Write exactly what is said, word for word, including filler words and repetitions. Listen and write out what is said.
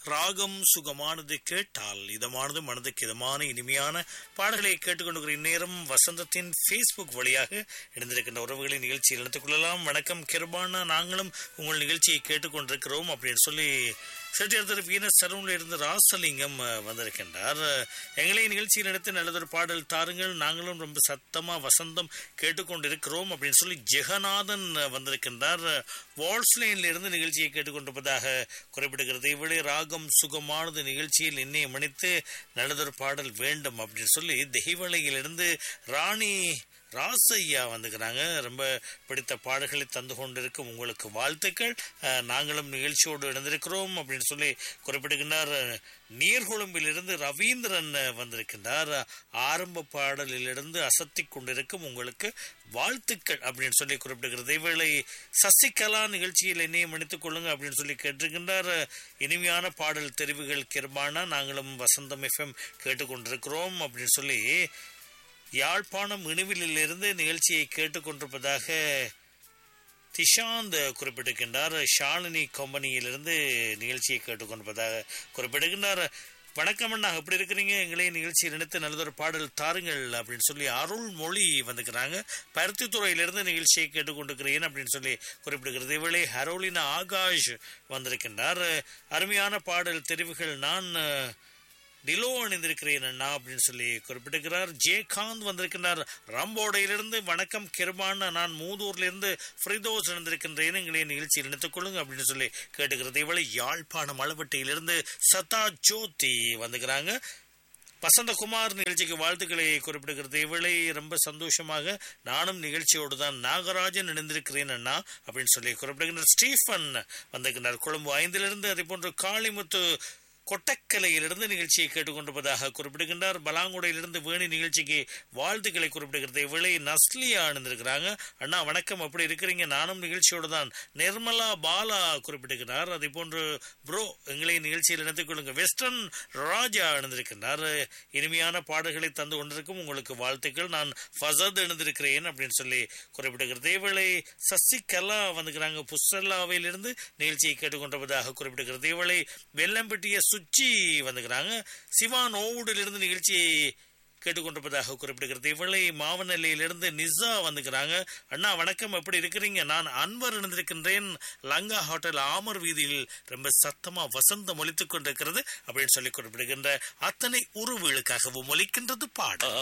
ராகம் சுகமானது கேட்டால் இதமானது மனதுக்கு இதமான இனிமையான பாடல்களை கேட்டுக்கொண்டிருக்கிற இந்நேரம் வசந்தத்தின் ஃபேஸ்புக் வழியாக இணைந்திருக்கின்ற உறவுகளை நிகழ்ச்சியில் எடுத்துக் கொள்ளலாம். வணக்கம் கிருபானா, நாங்களும் உங்கள் நிகழ்ச்சியை கேட்டுக்கொண்டிருக்கிறோம் அப்படின்னு சொல்லி செட்டியார் வீனஸ் சரூனில் இருந்து ராசலிங்கம் வந்திருக்கின்றார். எங்களை நிகழ்ச்சியில் எடுத்து நல்லதொரு பாடல் தாருங்கள், நாங்களும் ரொம்ப சத்தமா வசந்தம் கேட்டுக்கொண்டிருக்கிறோம் அப்படின்னு சொல்லி ஜெகநாதன் வந்திருக்கின்றார். வால்ஸ்லைன்ல இருந்து நிகழ்ச்சியை கேட்டுக்கொண்டிருப்பதாக குறிப்பிடுகிறது. இவளே ராகம் சுகமானது நிகழ்ச்சியில் என்னை மணித்து நல்லதொரு பாடல் வேண்டும் அப்படின்னு சொல்லி தெய்வலையிலிருந்து ராணி ராசையா வந்துக்கிறாங்க. ரொம்ப பிடித்த பாடல்களை தந்து கொண்டிருக்கும் உங்களுக்கு வாழ்த்துக்கள், நாங்களும் நிகழ்ச்சியோடு இணைந்திருக்கிறோம் அப்படின்னு சொல்லி குறிப்பிடுகின்றார். நீர்கொழும்பிலிருந்து ரவீந்திரன் வந்திருக்கின்றார். ஆரம்ப பாடலிலிருந்து அசத்தி கொண்டிருக்கும் உங்களுக்கு வாழ்த்துக்கள் அப்படின்னு சொல்லி குறிப்பிடுகிறது. இவளை சசிகலா நிகழ்ச்சியில் என்னையும் மன்னித்துக் கொள்ளுங்க அப்படின்னு சொல்லி கேட்டிருக்கின்றார். இனிமையான பாடல் தெரிவுகள் கிருபானா, நாங்களும் வசந்தம் எஃப்எம் கேட்டுக்கொண்டிருக்கிறோம் அப்படின்னு சொல்லி யாழ்ப்பாணம் இணுவிலில் இருந்து நிகழ்ச்சியை கேட்டுக்கொண்டிருப்பதாக திஷாந்த் குறிப்பிட்டிருக்கின்றார். ஷாலினி கம்பெனியிலிருந்து நிகழ்ச்சியை கேட்டுக்கொண்டிருப்பதாக குறிப்பிடுகின்றார். வணக்கம் அண்ணா, எப்படி இருக்கிறீங்க? எங்களே நிகழ்ச்சியை நினைத்து நல்லதொரு பாடல் தாருங்கள் அப்படின்னு சொல்லி அருள் மொழி வந்துக்கிறாங்க. பருத்தித்துறையிலிருந்து நிகழ்ச்சியை கேட்டுக்கொண்டிருக்கிறேன் அப்படின்னு சொல்லி குறிப்பிடுகிறது. இவளே ஹரோலினா ஆகாஷ் வந்திருக்கின்றார். அருமையான பாடல் தெரிவுகள், நான் டிலோ அணிந்திருக்கிறேன் அண்ணா அப்படின்னு சொல்லி குறிப்பிட்டிருக்கிறார். ஜெயகாந்த் வந்திருக்கின்றார் ராம்போடையிலிருந்து. வணக்கம் கிருபான, நான் மூதூர்ல இருந்து ஃப்ரிதோஸ் இணைந்திருக்கின்றேன், எங்களை நிகழ்ச்சியில் நினைத்துக் கொள்ளுங்க அப்படின்னு சொல்லி கேட்டுக்கிறது. இவளை யாழ்ப்பாணம் அளவட்டையிலிருந்து சதா ஜோதி வந்துக்கிறாங்க. வசந்தகுமார் நிகழ்ச்சிக்கு வாழ்த்துக்களை குறிப்பிடுகிறது. இவளை ரொம்ப சந்தோஷமாக நானும் நிகழ்ச்சியோடு தான் நாகராஜன் இணைந்திருக்கிறேன் அண்ணா அப்படின்னு சொல்லி குறிப்பிடுகின்றார். ஸ்டீஃபன் வந்திருக்கின்றார் கொழும்பு ஐந்திலிருந்து. அதே போன்று காளிமுத்து கொட்டக்கலையிலிருந்து நிகழ்ச்சியை கேட்டுக்கொண்டிருப்பதாக குறிப்பிடுகின்றார். பலாங்குடையிலிருந்து வேணி நிகழ்ச்சிக்கு வாழ்த்துக்களை குறிப்பிடுகிறது. இவளை நஸ்லியா அணிந்திருக்கிறாங்க. அண்ணா வணக்கம், அப்படி இருக்கிறீங்க? நானும் நிகழ்ச்சியோடு தான். நிர்மலா பாலா குறிப்பிடுகிறார். அதே போன்று ப்ரோ எங்களை நிகழ்ச்சியில் இணைத்துக் கொள்ளுங்க. வெஸ்டர்ன் ராஜா அணிந்திருக்கின்றார். இனிமையான பாடல்களை தந்து கொண்டிருக்கும் உங்களுக்கு வாழ்த்துக்கள், நான் ஃபசத் இணைந்திருக்கிறேன் அப்படின்னு சொல்லி குறிப்பிடுகிறது. இவளை சசிகலா வந்துக்கிறாங்க. புஸ்ஸல்லாவிலிருந்து நிகழ்ச்சியை கேட்டுக்கொண்டிருப்பதாக குறிப்பிடுகிறது. இவளை வெள்ளம்பட்டிய சுச்சி வந்துக்கிறாங்க. சிவான் ஓவுடிலிருந்து நிகழ்ச்சியை கேட்டுக்கொண்டிருப்பதாக குறிப்பிடுகிறது. இவளை மாவனல்லையிலிருந்து நிசா வந்துக்கிறாங்க. அண்ணா வணக்கம், எப்படி இருக்கிறீங்க? நான் அன்வர் இணைந்திருக்கின்றேன். லங்கா ஹோட்டல் ஆமர் வீதியில் ரொம்ப சத்தமா வசந்தம் ஒலித்துக் கொண்டிருக்கிறது அப்படின்னு சொல்லி குறிப்பிடுகின்ற அத்தனை உருவுகளுக்காகவும் ஒலிக்கின்றது பாடல்.